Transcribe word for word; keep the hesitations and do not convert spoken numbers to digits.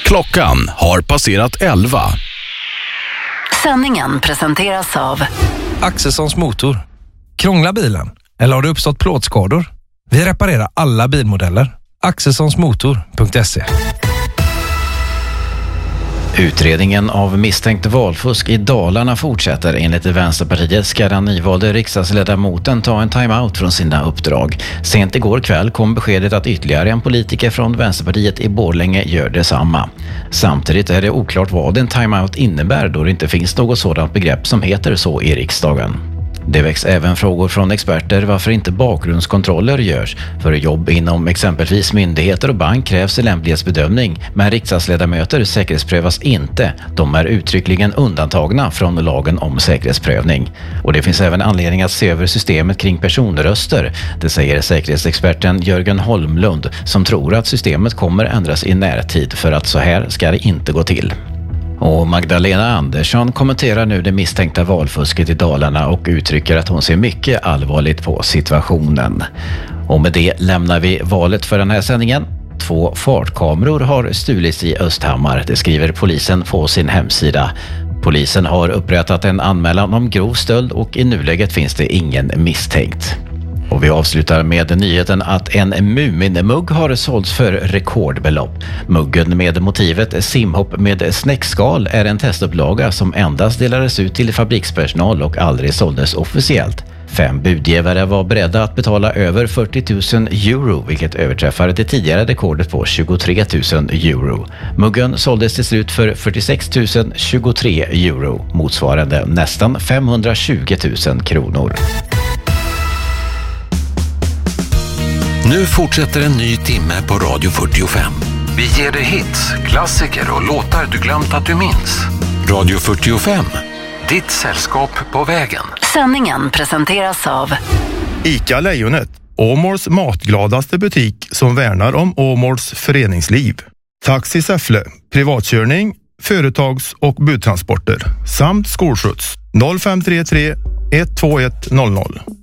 Klockan har passerat elva. Sändningen presenteras av Axelssons motor. Krånglar bilen? Eller har det uppstått plåtskador? Vi reparerar alla bilmodeller. Axelssonsmotor punkt se. Utredningen av misstänkt valfusk i Dalarna fortsätter. Enligt Vänsterpartiet ska den nyvalde riksdagsledamoten ta en timeout från sina uppdrag. Sent igår kväll kom beskedet att ytterligare en politiker från Vänsterpartiet i Borlänge gör detsamma. Samtidigt är det oklart vad en timeout innebär då det inte finns något sådant begrepp som heter så i riksdagen. Det väcks även frågor från experter varför inte bakgrundskontroller görs. För jobb inom exempelvis myndigheter och bank krävs lämplighetsbedömning, men riksdagsledamöter säkerhetsprövas inte. De är uttryckligen undantagna från lagen om säkerhetsprövning. Och det finns även anledning att se över systemet kring personröster. Det säger säkerhetsexperten Jörgen Holmlund som tror att systemet kommer ändras i närtid för att så här ska det inte gå till. Och Magdalena Andersson kommenterar nu det misstänkta valfusket i Dalarna och uttrycker att hon ser mycket allvarligt på situationen. Och med det lämnar vi valet för den här sändningen. Två fartkameror har stulits i Östhammar, det skriver polisen på sin hemsida. Polisen har upprättat en anmälan om grov stöld och i nuläget finns det ingen misstänkt. Och vi avslutar med nyheten att en Mumin-mugg har sålts för rekordbelopp. Muggen med motivet simhopp med snäckskal är en testupplaga som endast delades ut till fabrikspersonal och aldrig såldes officiellt. Fem budgivare var beredda att betala över fyrtio tusen euro, vilket överträffar det tidigare rekordet på tjugotre tusen euro. Muggen såldes till slut för fyrtiosex tusen tjugotre euro, motsvarande nästan femhundratjugo tusen kronor. Nu fortsätter en ny timme på Radio fyrtiofem. Vi ger dig hits, klassiker och låtar du glömt att du minns. Radio fyrtiofem, ditt sällskap på vägen. Sändningen presenteras av ICA Lejonet, Åmåls matgladaste butik som värnar om Åmåls föreningsliv. Taxi Säffle, privatkörning, företags- och budtransporter samt skolskjuts noll fem tre tre ett två ett noll noll.